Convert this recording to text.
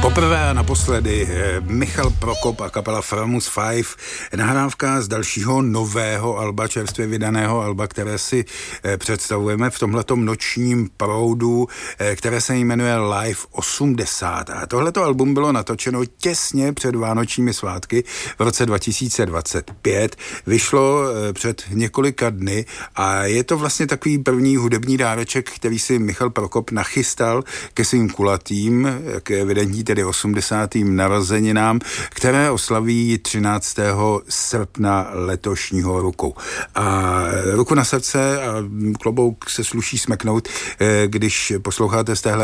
Poprvé a naposledy Michal Prokop a kapela Framus 5, nahrávka z dalšího nového alba, čerstvě vydaného alba, které si představujeme v tomhletom nočním proudu, které se jmenuje Live 80. A tohleto album bylo natočeno těsně před vánočními svátky v roce 2025. Vyšlo před několika dny a je to vlastně takový první hudební dáreček, který si Michal Prokop nachystal ke svým kulatým, k evidentní tedy 80. narozeninám, které oslaví 13. srpna letošního roku. A ruku na srdce a klobouk se sluší smeknout, když posloucháte z téhle